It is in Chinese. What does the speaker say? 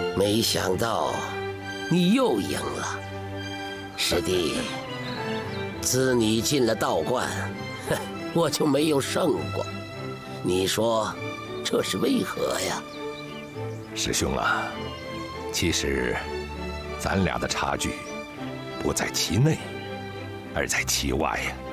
没想到你又赢了，师弟。自你进了道观，我就没有胜过。你说这是为何呀？ 师兄啊，其实咱俩的差距不在其内，而在其外呀。